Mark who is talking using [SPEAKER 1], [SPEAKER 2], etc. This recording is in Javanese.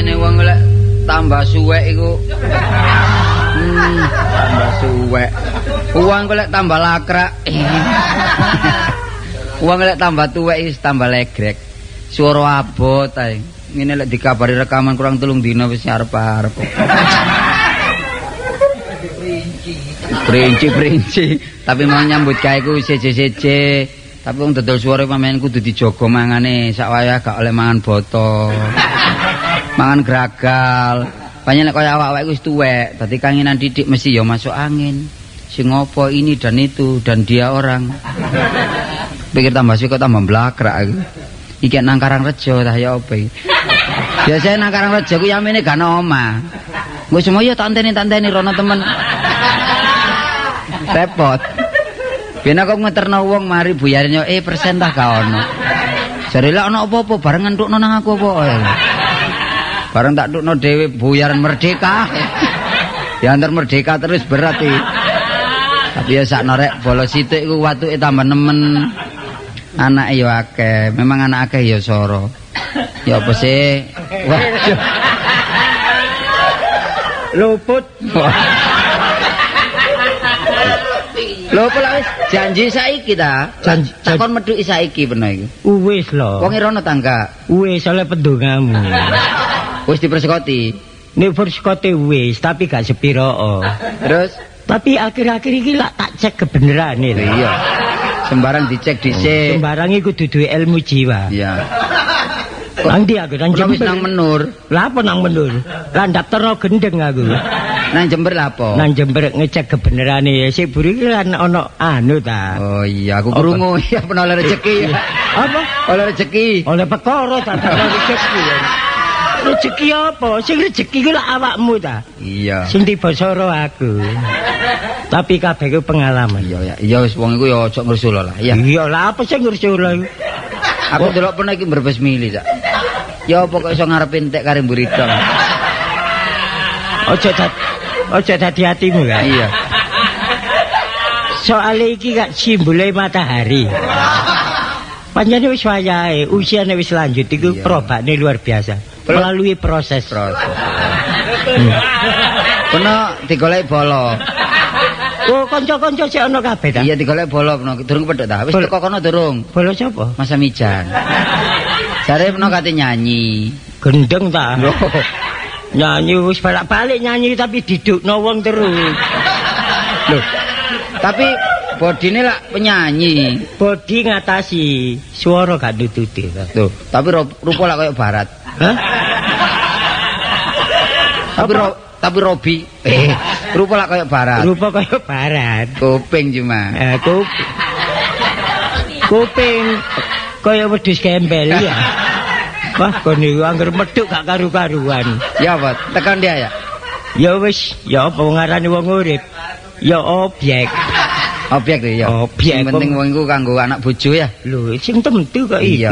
[SPEAKER 1] biyasane wong lek tambah suwek iku tambah suwek. Uang lek tambah lakrak. Uang lek tambah tuwek wis tambah legrek. Swara abot ae. Ngene lek dikabari rekaman kurang 3 dina wis arep-arep. Perinci. Tapi mau nyambut gawe ku seje-seje. Tapi wong dodol swara pamane kudu dijaga mangane sak wayah gak oleh mangan boto. Mangan gragal. Banyak nek kaya awak-awak wis tuwek, dadi kangenan didik mesti ya masuk angin. Sing ngopo ini dan itu dan dia orang. Pikir tambah sih kok tambah blakrak aku. Iki nang Karangrejo tah ya apa iki. Biasane nang Karangrejo ku yamene gak ana omah. Engko semoyo tanteni rono temen. Repot. Ben aku ngeterno wong mari buyarnya persen tah gak ono. Jare lek ono apa-apa bareng entukno nang aku apa. Bareng tak tukno dhewe buyaran merdeka. Ya antar merdeka terus berat iki. Tapi ya sakno rek bolos sithik iku watuke tambah nemen. Anake ya akeh, memang anak akeh ya soro. Ya apa sih? Waduh. Luput. Lho pola wis janji saiki ta? Janji takon medhuki saiki peno iki.
[SPEAKER 2] Wis lho.
[SPEAKER 1] Wong rono tangga.
[SPEAKER 2] Wis oleh pendongamu.
[SPEAKER 1] Wis dipersekoti.
[SPEAKER 2] Nek persekoti wis, tapi gak sepiro.
[SPEAKER 1] Terus
[SPEAKER 2] tapi akhir-akhir iki lak tak cek kebenerane lho.
[SPEAKER 1] Iya. Sembarang dicek dhisik.
[SPEAKER 2] Sembarang iku dudu ilmu jiwa.
[SPEAKER 1] Iya.
[SPEAKER 2] Nang ndi aku nang
[SPEAKER 1] Jember. Nang Menur.
[SPEAKER 2] Lah apa nang Menur? Lah daftar gendeng aku.
[SPEAKER 1] Nang Jember lah apa?
[SPEAKER 2] Nang Jember ngecek kebenerane. Sik buri iki lan ana anu ta.
[SPEAKER 1] Oh iya, aku krungu ya peno oleh rezeki.
[SPEAKER 2] Apa?
[SPEAKER 1] Oleh rezeki.
[SPEAKER 2] Oleh perkara ta rezeki. Rezeki apa? Sing rezeki ku lak awakmu ta.
[SPEAKER 1] Iya.
[SPEAKER 2] Sing dibosoro aku. Tapi kabeh ku pengalaman.
[SPEAKER 1] Iya wis wong iku ya aja ngrusul lah.
[SPEAKER 2] Iya lah apa sing ngrusul.
[SPEAKER 1] Aku delok pernah iki mbrebes mili sak. Ya apa kok iso ngarepe entek kare mburida.
[SPEAKER 2] Ojo dadi hatimu kan.
[SPEAKER 1] Iya.
[SPEAKER 2] Soale iki gak simbole matahari. Panjane wis wayahe, usiane wis lanjut iku probane luar biasa. Melalui proses.
[SPEAKER 1] Peno digoleki bolo.
[SPEAKER 2] Oh, kanca-kanca sik ana kabeh ta?
[SPEAKER 1] Iya digoleki bolo peno, durung pedhok ta. Wis teko kono durung.
[SPEAKER 2] Bolo sapa?
[SPEAKER 1] Mas Mijan. Jare peno kate nyanyi.
[SPEAKER 2] Gendeng ta? Nyanyi wis balik-balik nyanyi tapi didukno wong terus.
[SPEAKER 1] Loh. Tapi bodine lak penyanyi.
[SPEAKER 2] Bodi ngatasi, swara gak nututi.
[SPEAKER 1] Tuh, tapi rupa lak koyo barat.
[SPEAKER 2] Hah?
[SPEAKER 1] Tapi Robi rupa lak koyo barat.
[SPEAKER 2] Rupa koyo barat.
[SPEAKER 1] Kuping cuma.
[SPEAKER 2] Kuping koyo wedhus gembel ya. Wah, kon niku angger medhuk gak karu-karuan.
[SPEAKER 1] Ya apa? Tekan dia ya.
[SPEAKER 2] Ya wis, ya apa ngarani wong urip? Ya objek.
[SPEAKER 1] Objek tuh ya.
[SPEAKER 2] Objek.
[SPEAKER 1] Sing penting wong iku kanggo anak bojo ya.
[SPEAKER 2] Lho, sing tentu kok iki.